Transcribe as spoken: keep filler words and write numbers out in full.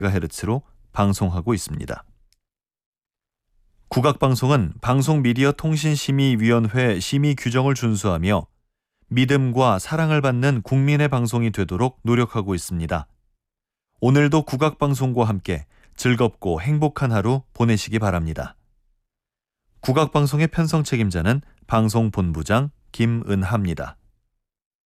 메가헤르츠로 방송하고 있습니다. 국악방송은 방송미디어통신심의위원회 심의 규정을 준수하며 믿음과 사랑을 받는 국민의 방송이 되도록 노력하고 있습니다. 오늘도 국악방송과 함께 즐겁고 행복한 하루 보내시기 바랍니다. 국악방송의 편성 책임자는 방송본부장 김은하입니다.